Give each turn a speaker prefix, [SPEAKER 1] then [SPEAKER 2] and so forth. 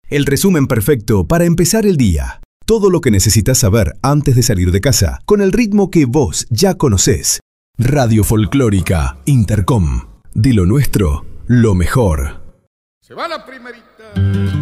[SPEAKER 1] El resumen perfecto para empezar el día. Todo lo que necesitas saber antes de salir de casa, con el ritmo que vos ya conocés. Radio Folclórica Intercom. De lo nuestro, lo mejor.
[SPEAKER 2] Se va la primerita.